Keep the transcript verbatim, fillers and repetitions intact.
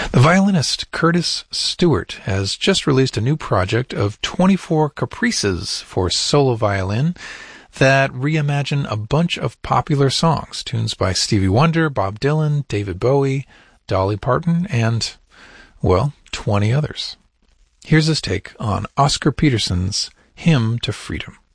The violinist Curtis Stewart has just released a new project of twenty-four caprices for solo violin that reimagine a bunch of popular songs, tunes by Stevie Wonder, Bob Dylan, David Bowie, Dolly Parton, and, well, twenty others. Here's his take on Oscar Peterson's Hymn to Freedom.